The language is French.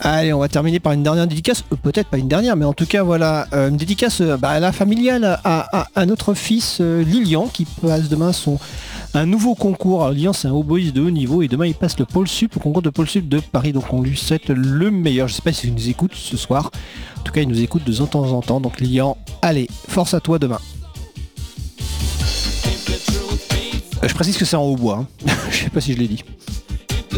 Allez, on va terminer par une dernière dédicace, peut-être pas une dernière, mais en tout cas voilà, une dédicace à la familiale à notre fils Lilian qui passe demain un nouveau concours. Alors, Lilian c'est un oboïste de haut niveau et demain il passe le Pôle Sup, le concours de Pôle Sup de Paris, donc on lui souhaite le meilleur. Je sais pas s'il nous écoute ce soir, en tout cas il nous écoute de temps en temps, donc Lilian, allez, force à toi demain. Je précise que c'est en hautbois, hein. Je sais pas si je l'ai dit.